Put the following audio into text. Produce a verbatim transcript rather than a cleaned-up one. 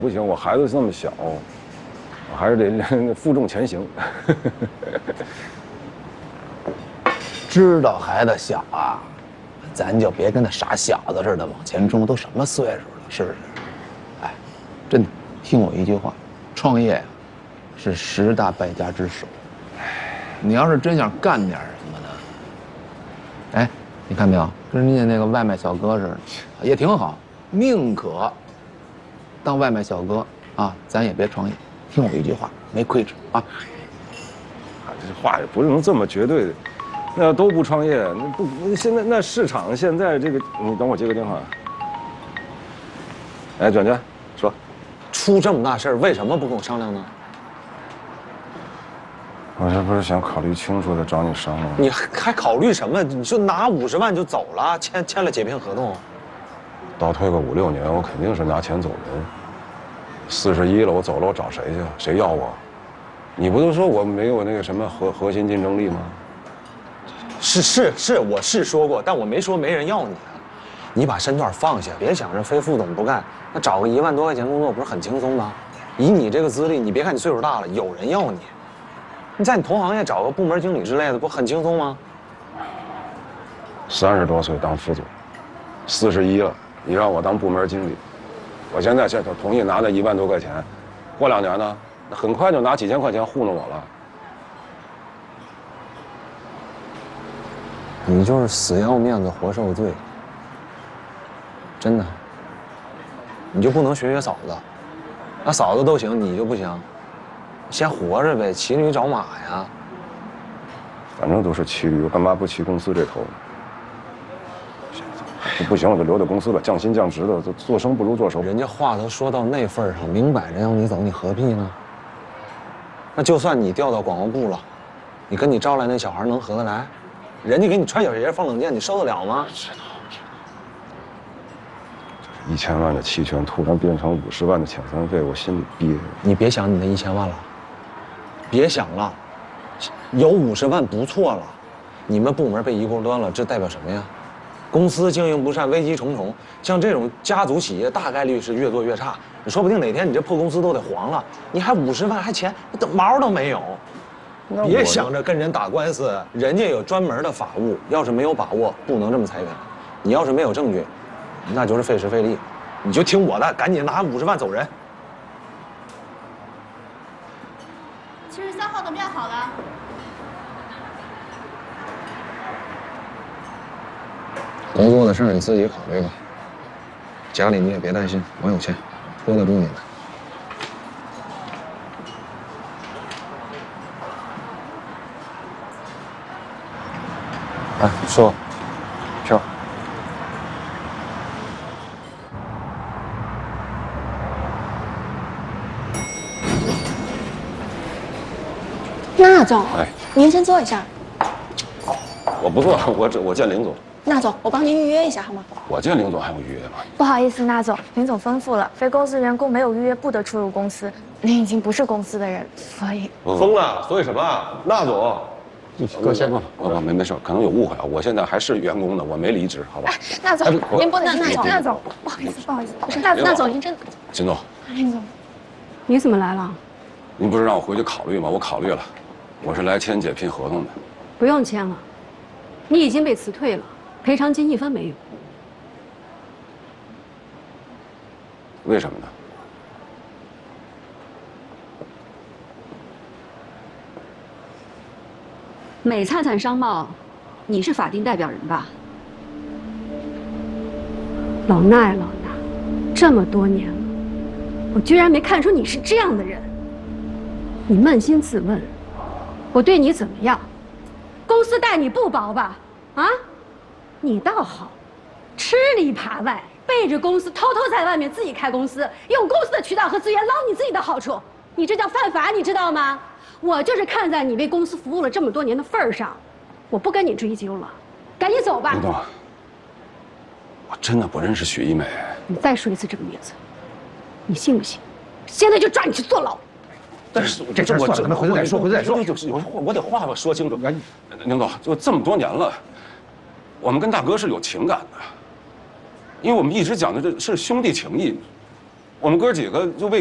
不行，我孩子那么小，我还是得负重前行。 知道孩子小啊，咱就别跟那傻小子似的往前冲。都什么岁数了，是不是？哎，真的，听我一句话，创业呀，是十大败家之首。你要是真想干点什么呢？哎，你看没有，跟人家那个外卖小哥似的，也挺好，宁可当外卖小哥啊，咱也别创业。听我一句话，没亏着啊。 啊，这话也不是能这么绝对的。那要都不创业，那不那现在那市场现在这个，你等我接个电话。哎，卷卷，说， 出这么大事儿，为什么不跟我商量呢？ 我这不是想考虑清楚再找你商量。 你还考虑什么？你就拿五十万就走了，签签了解聘合同。 倒退个五六年，我肯定是拿钱走人。四十一了，我走了，我找谁去？谁要我？你不都说我没有那个什么核核心竞争力吗？ 是是是，我是说过，但我没说没人要你啊。你把身段放下，别想着非副总不干，那找个一万多块钱工作不是很轻松吗？以你这个资历，你别看你岁数大了，有人要你。你在你同行业找个部门经理之类的，不很轻松吗？ 三十多岁当副总，四十一了，你让我当部门经理，我现在这同意拿那一万多块钱，过两年呢，那很快就拿几千块钱糊弄我了。 你就是死要面子活受罪，真的。你就不能学学嫂子？那嫂子都行，你就不行？先活着呗，骑驴找马呀。 反正都是骑驴，我干嘛不骑公司这头呢？不行，我就留在公司吧，降薪降职的，做生不如做熟。 人家话都说到那份上，明摆着要你走，你何必呢？那就算你调到广告部了，你跟你招来那小孩能合得来？人家给你穿小鞋放冷箭，你受得了吗？ 知道，知道。这一千万的期权突然变成五十万的遣散费，我心里憋着。 你别想你那一千万了，别想了，有五十万不错了。你们部门被一锅端了，这代表什么呀？公司经营不善，危机重重。像这种家族企业，大概率是越做越差。你说不定哪天你这破公司都得黄了，你还五十万还钱，毛都没有。别想着跟人打官司，人家有专门的法务，要是没有把握，不能这么裁员。你要是没有证据，那就是费时费力。你就听我的，赶紧拿五十万走人。 七十三号的面好了。 工作的事儿你自己考虑吧，家里你也别担心，我有钱，托得住你们。哎，说，票。 那总， 哎， 您先坐一下。 我不做，我只我见林总。 那总，我帮您预约一下好吗？ 我见林总还用预约吗？ 不好意思，那总，林总吩咐了，非公司员工没有预约不得出入公司。您已经不是公司的人，所以疯了。所以什么？那总， 哥先吧，我我没没事，可能有误会啊。我现在还是员工呢，我没离职，好吧？ 那总，您不能，那总，那总，不好意思，不好意思，不是，那那总，您真的， 秦总， 林总， 你怎么来了？ 您不是让我回去考虑吗？我考虑了，我是来签解聘合同的。 不用签了，你已经被辞退了，赔偿金一分没有。 为什么呢？ 美灿灿商贸，你是法定代表人吧？老衲老衲，这么多年了，我居然没看出你是这样的人。你扪心自问，我对你怎么样？公司待你不薄吧？啊，你倒好，吃里扒外，背着公司偷偷在外面自己开公司，用公司的渠道和资源捞你自己的好处，你这叫犯法，你知道吗？我就是看在你为公司服务了这么多年的份儿上，我不跟你追究了，赶紧走吧。 林总，我真的不认识许一美。 你再说一次这个名字，你信不信？现在就抓你去坐牢。 但是这事儿算了，咱们回头再说，回头再说。 就是有我得话吧说清楚。林总，就这么多年了，我们跟大哥是有情感的，因为我们一直讲的这是兄弟情谊。 我们哥几个就为